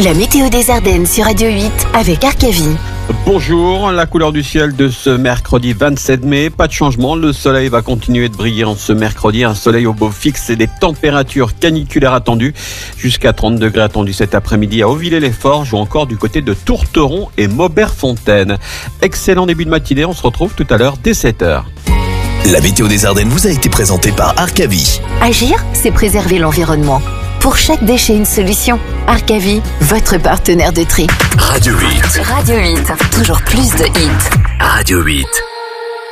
La météo des Ardennes sur Radio 8 avec Arcavie. Bonjour, la couleur du ciel de ce mercredi 27 mai, pas de changement, le soleil va continuer de briller en ce mercredi, un soleil au beau fixe et des températures caniculaires attendues, jusqu'à 30 degrés attendus cet après-midi à Auvillers-les-Forges ou encore du côté de Tourteron et Maubert-Fontaine. Excellent début de matinée, on se retrouve tout à l'heure dès 7h. La météo des Ardennes vous a été présentée par Arcavie. Agir, c'est préserver l'environnement. Pour chaque déchet, une solution. Arcavie, votre partenaire de tri. Radio 8. Radio 8, toujours plus de hits. Radio 8.